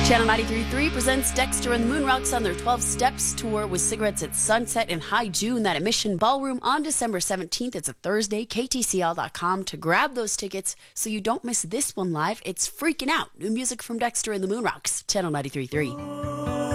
Channel 93.3 presents Dexter and the Moonrocks on their 12 Steps tour with Cigarettes at Sunset in High June at Emission Ballroom on December 17th. It's a Thursday. KTCL.com to grab those tickets so you don't miss this one live. It's Freaking Out. New music from Dexter and the Moonrocks. Channel 93.3.